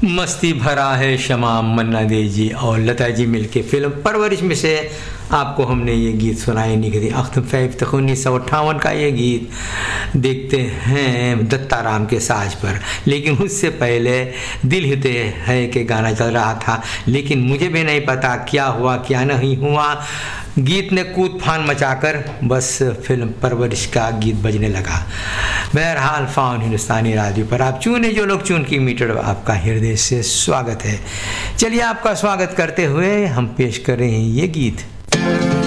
मस्ती भरा है शमा मन्ना दे जी और लता जी मिलके फिल्म परवरिश में से आपको हमने ये गीत सुनाए निकली अख्तम फैफ तक 1958 का ये गीत देखते हैं दत्ताराम के साज पर। लेकिन उससे पहले दिल हिते है के गाना चल रहा था, लेकिन मुझे भी नहीं पता क्या हुआ क्या नहीं हुआ, गीत ने कूद फान मचाकर बस फिल्म परवरिश का गीत बजने लगा। बहरहाल फाउन हिंदुस्तानी रेडियो पर आप चुने जो लोग चुन की मीटर, आपका हृदय से स्वागत है। चलिए आपका स्वागत करते हुए हम पेश कर रहे हैं ये गीत।